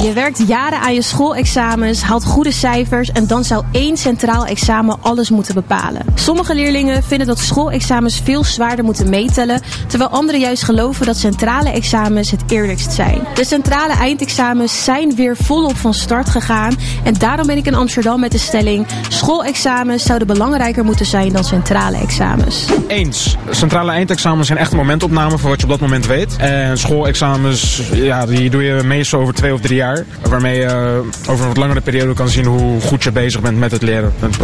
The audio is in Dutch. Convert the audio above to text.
Je werkt jaren aan je schoolexamens, haalt goede cijfers en dan zou 1 centraal examen alles moeten bepalen. Sommige leerlingen vinden dat schoolexamens veel zwaarder moeten meetellen, terwijl anderen juist geloven dat centrale examens het eerlijkst zijn. De centrale eindexamens zijn weer volop van start gegaan en daarom ben ik in Amsterdam met de stelling: schoolexamens zouden belangrijker moeten zijn dan centrale examens. Eens. Centrale eindexamens zijn echt een momentopname voor wat je op dat moment weet. En schoolexamens, ja, die doe je meestal over 2 of 3 jaar. Waarmee je over een wat langere periode kan zien hoe goed je bezig bent met het leren.